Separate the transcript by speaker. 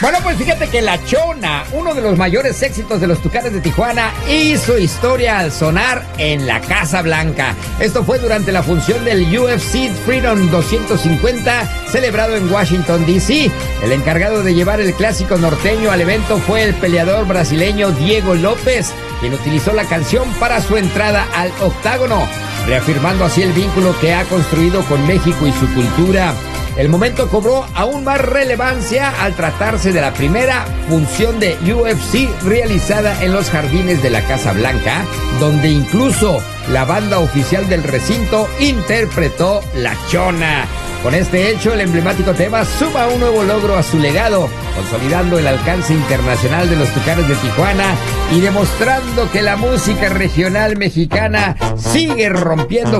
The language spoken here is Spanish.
Speaker 1: Bueno, pues fíjate que La Chona, uno de los mayores éxitos de los Tucanes de Tijuana, hizo historia al sonar en la Casa Blanca. Esto fue durante la función del UFC Freedom 250, celebrado en Washington, D.C. El encargado de llevar el clásico norteño al evento fue el peleador brasileño Diego López, quien utilizó la canción para su entrada al octágono, reafirmando así el vínculo que ha construido con México y su cultura. El momento cobró aún más relevancia al tratarse de la primera función de UFC realizada en los jardines de la Casa Blanca, donde incluso la banda oficial del recinto interpretó La Chona. Con este hecho, el emblemático tema suma un nuevo logro a su legado, consolidando el alcance internacional de los Tucanes de Tijuana y demostrando que la música regional mexicana sigue rompiendo